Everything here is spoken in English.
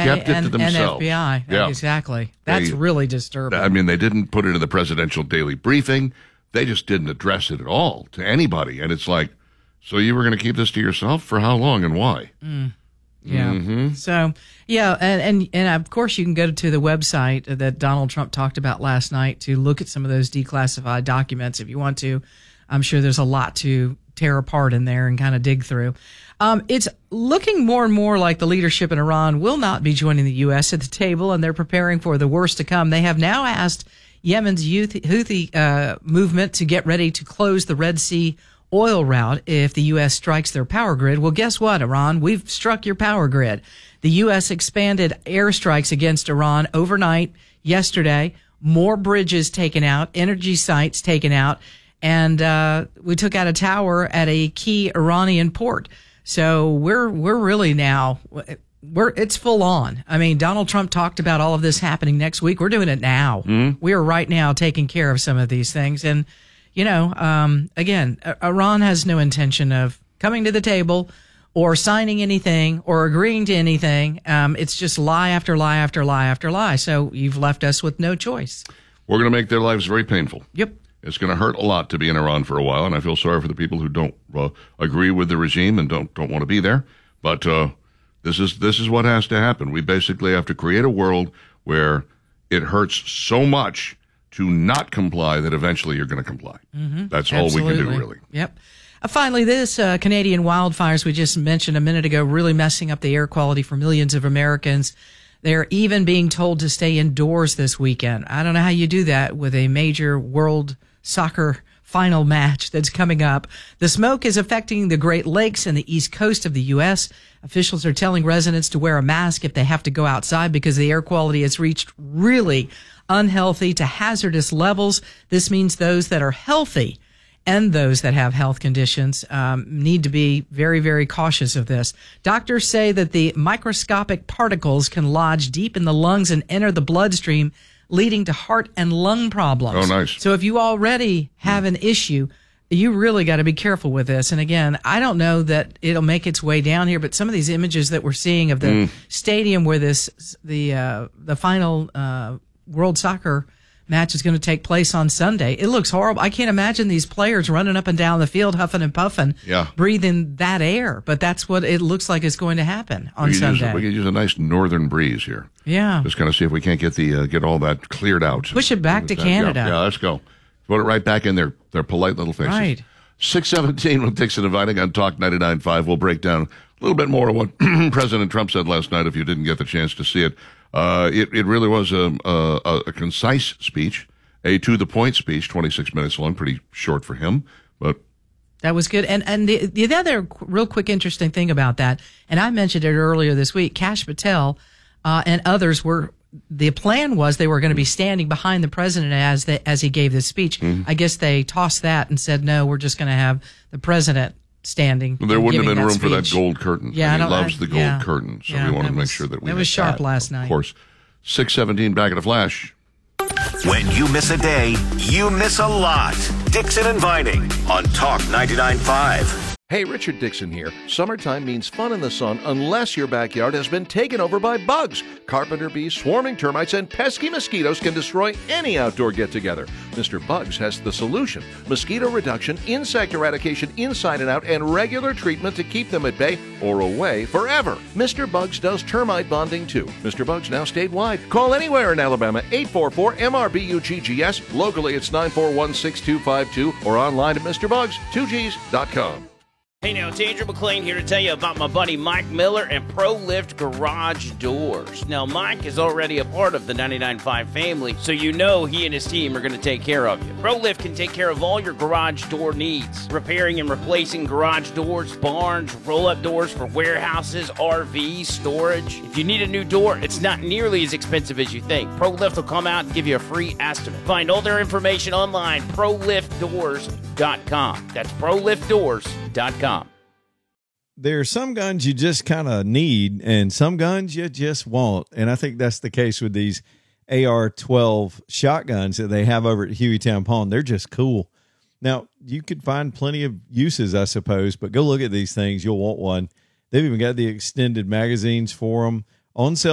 kept it to themselves. And FBI. Yeah. Exactly. That's really disturbing. I mean, they didn't put it in the presidential daily briefing. They just didn't address it at all to anybody. And it's like, so you were going to keep this to yourself for how long and why? Yeah. Mm-hmm. So, yeah, and of course you can go to the website that Donald Trump talked about last night to look at some of those declassified documents if you want to. I'm sure there's a lot to tear apart in there and kind of dig through. It's looking more and more like the leadership in Iran will not be joining the U.S. at the table, and they're preparing for the worst to come. They have now asked Yemen's Houthi movement to get ready to close the Red Sea oil route if the U.S. strikes their power grid. Well, guess what, Iran? We've struck your power grid. The U.S. expanded airstrikes against Iran overnight yesterday. More bridges taken out, energy sites taken out, and we took out a tower at a key Iranian port. So we're really now it's full on. I mean, Donald Trump talked about all of this happening next week. We're doing it now. We are right now taking care of some of these things. And, you know, again, Iran has no intention of coming to the table or signing anything or agreeing to anything. It's just lie after lie after lie after lie. So you've left us with no choice. We're going to make their lives very painful. Yep. It's going to hurt a lot to be in Iran for a while, and I feel sorry for the people who don't agree with the regime and don't want to be there. But this is what has to happen. We basically have to create a world where it hurts so much to not comply that eventually you're going to comply. Mm-hmm. That's Absolutely. All we can do, really. Yep. Finally, this Canadian wildfires we just mentioned a minute ago really messing up the air quality for millions of Americans. They're even being told to stay indoors this weekend. I don't know how you do that with a major world soccer final match that's coming up. The smoke is affecting the Great Lakes and the east coast of the U.S. Officials are telling residents to wear a mask if they have to go outside because the air quality has reached really unhealthy to hazardous levels. This means those that are healthy and those that have health conditions need to be very, very cautious of this. Doctors say that the microscopic particles can lodge deep in the lungs and enter the bloodstream, leading to heart and lung problems. Oh, nice. So if you already have an issue, you really got to be careful with this. And again, I don't know that it'll make its way down here, but some of these images that we're seeing of the stadium where the final World Soccer match is going to take place on Sunday. It looks horrible. I can't imagine these players running up and down the field, huffing and puffing, breathing that air. But that's what it looks like is going to happen on Sunday. We could use a nice northern breeze here. Yeah. Just kind of see if we can't get get all that cleared out. Push it back to Canada. Yeah, let's go. Put it right back in their polite little faces. Right. 6:17 with Dixon and Vining on Talk 99.5. We'll break down a little bit more of what President Trump said last night if you didn't get the chance to see it. It really was a concise speech, a to-the-point speech, 26 minutes long, pretty short for him, but that was good. And the other real quick interesting thing about that, and I mentioned it earlier this week, Kash Patel and others the plan was they were going to be standing behind the president as he gave this speech. I guess they tossed that and said, no, we're just going to have the president standing. Well, there wouldn't have been room for that gold curtain. Yeah, he loves the gold curtain, so we wanted to make sure that we. It was sharp last night. Of course. 6:17 back at a flash. When you miss a day, you miss a lot. Dixon and Vining on Talk 99.5. Hey, Richard Dixon here. Summertime means fun in the sun unless your backyard has been taken over by bugs. Carpenter bees, swarming termites, and pesky mosquitoes can destroy any outdoor get-together. Mr. Bugs has the solution. Mosquito reduction, insect eradication inside and out, and regular treatment to keep them at bay or away forever. Mr. Bugs does termite bonding too. Mr. Bugs now statewide. Call anywhere in Alabama, 844-MRBUGGS. Locally, it's 941-6252 or online at MrBugs2Gs.com. Hey now, it's Andrew McLean here to tell you about my buddy Mike Miller and ProLift Garage Doors. Now, Mike is already a part of the 99.5 family, so you know he and his team are going to take care of you. ProLift can take care of all your garage door needs, repairing and replacing garage doors, barns, roll-up doors for warehouses, RVs, storage. If you need a new door, it's not nearly as expensive as you think. ProLift will come out and give you a free estimate. Find all their information online, ProLiftDoors.com. That's ProLiftDoors.com. There are some guns you just kind of need and some guns you just want. And I think that's the case with these AR-12 shotguns that they have over at Hueytown Pawn. They're just cool. Now, you could find plenty of uses, I suppose, but go look at these things. You'll want one. They've even got the extended magazines for them on sale